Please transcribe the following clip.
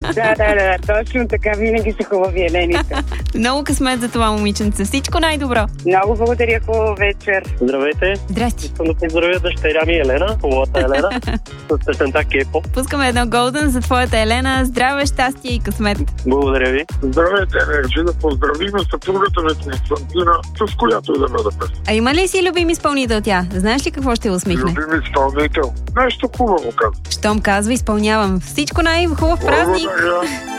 Да, точно така, винаги са хубави елените. Много късмет за това, момиченце. Всичко най-добро. Много благодаря, хубава вечер. Здравейте. Здрасти. Искам да поздравя дъщеря ми Елена, хубавата Елена, с песента Кепо. Пускаме едно голден за твоята Елена. Здраве, щастие и късмет. Благодаря ви. Здравейте, Енерджи, да поздравим съпругата ми Константина, с която и да бъде песен. А има ли си любим изпълнител тя? Знаеш ли какво ще усмихне? Любим изпълнител. Нещо хубаво казва. Щом казва, изпълнявам. Всичко най-хубав празник! Благодаря.